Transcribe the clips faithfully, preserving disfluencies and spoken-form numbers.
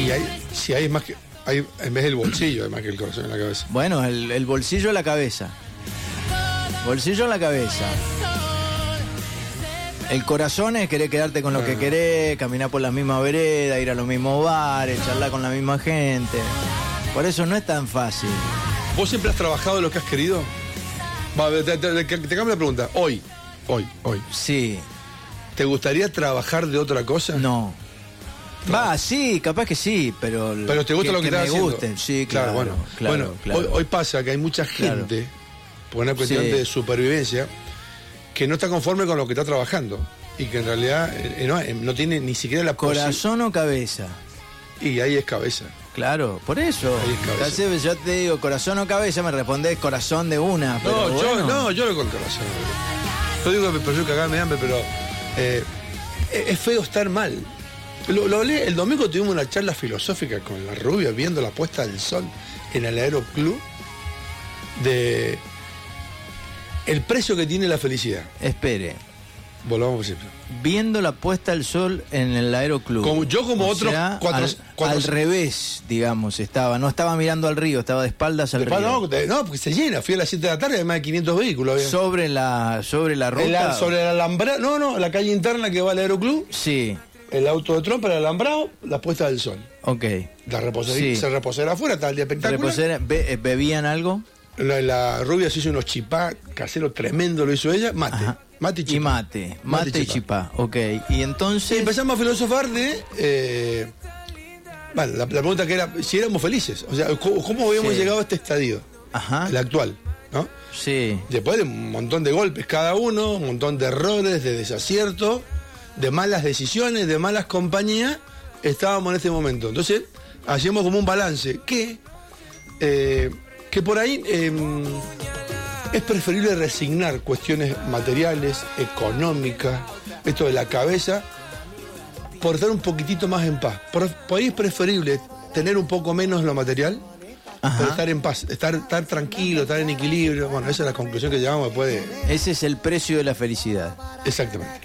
Y hay, si hay más que, hay, en vez del bolsillo, hay más que el corazón en la cabeza. Bueno, el, el bolsillo en la cabeza. Bolsillo en la cabeza. El corazón es querer quedarte con lo ah. que querés, caminar por la misma vereda, ir a los mismos bares, charlar con la misma gente. Por eso no es tan fácil. ¿Vos siempre has trabajado de lo que has querido? Va, te, te, te, te cambio la pregunta. Hoy, hoy, hoy. Sí. ¿Te gustaría trabajar de otra cosa? No. Va, sí, capaz que sí, pero... Pero te gusta que, lo que, que estás me haciendo. gusten, sí, claro. Claro, bueno, claro, bueno claro. Hoy, hoy pasa que hay mucha gente, Claro. por una cuestión Sí. de supervivencia, que no está conforme con lo que está trabajando. Y que en realidad eh, no, eh, no tiene ni siquiera la posibilidad. ¿Corazón o cabeza? Y ahí es cabeza. Claro, por eso. Ahí es cabeza. Entonces, yo te digo, corazón o cabeza, me respondés corazón de una. Pero No, yo, bueno. no, yo lo con el corazón. Yo digo que me prefiero cagarme de hambre, pero eh, es feo estar mal. Lo, lo hablé, el domingo tuvimos una charla filosófica con la rubia viendo la puesta del sol en el Aeroclub de el precio que tiene la felicidad. Espere. Volvamos por siempre. Viendo la puesta del sol en el Aeroclub. Como, yo como O otros sea, cuatro, al, cuatro- al revés, digamos, estaba. No estaba mirando al río, estaba de espaldas al Después, río. no, de- no, porque se llena. Fui a las siete de la tarde, hay más de quinientos vehículos. había. Sobre la, sobre la ruta. El a- sobre el alambrado, no, no, la calle interna que va al Aeroclub, Sí, el auto de trompa, el alambrado, la puesta del sol. ok. La reposería, Sí. se reposera afuera, está el día espectacular. Reposera, be- eh, ¿Bebían algo? La, la rubia se hizo unos chipá caseros tremendo, lo hizo ella, mate. Ajá. Mate y Y chipá. mate, mate, y chipá, ok. Y Y entonces... empezamos a filosofar de. Eh, bueno, la, la pregunta que era si éramos felices. O sea, ¿cómo, cómo habíamos Sí. llegado a este estadio? Ajá, El actual, ¿no? sí. Después de un montón de golpes cada uno, un montón de errores, de desaciertos, de malas decisiones, de malas compañías, estábamos en este momento. Entonces, hacíamos como un balance que, eh, que por ahí eh, es preferible resignar cuestiones materiales, económicas, esto de la cabeza, por estar un poquitito más en paz. Por, por ahí es preferible tener un poco menos lo material, Ajá. pero estar en paz, estar, estar tranquilo, estar en equilibrio. Bueno, esa es la conclusión que llegamos después de... Ese es el precio de la felicidad. Exactamente.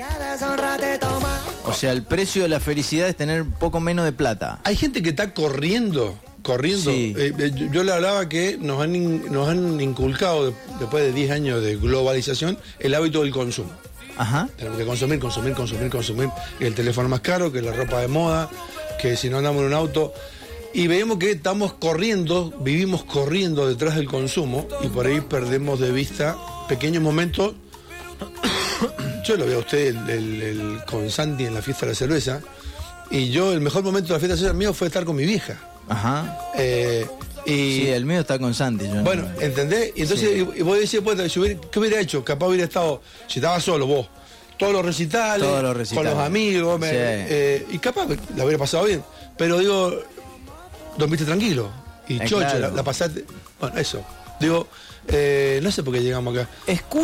O sea, el precio de la felicidad es tener un poco menos de plata. Hay gente que está corriendo, corriendo. Sí. Eh, eh, yo, yo le hablaba que nos han, in- nos han inculcado, de- después de diez años de globalización, el hábito del consumo. Ajá. Tenemos que consumir, consumir, consumir, consumir. Que el teléfono más caro, que la ropa de moda, que si no andamos en un auto. Y vemos que estamos corriendo, vivimos corriendo detrás del consumo y por ahí perdemos de vista pequeños momentos. Yo lo veo a usted el, el- el- con Santi en la fiesta de la cerveza. Y yo, el mejor momento de la fiesta de la cerveza mío fue estar con mi vieja. Ajá. Eh, y Sí, el mío está con Santi. Yo no- bueno, ¿entendés? Y entonces, Sí. y, y vos decís, pues, si hubiera- ¿qué hubiera hecho? Capaz hubiera estado, si estaba solo vos, todos los recitales, Todos los recitales. con los amigos, me- Sí. eh, y capaz la hubiera pasado bien. Pero digo, dormiste tranquilo. Y Eh, chocho, claro. la, la pasaste. Bueno, eso. Digo, eh, no sé por qué llegamos acá. Escucha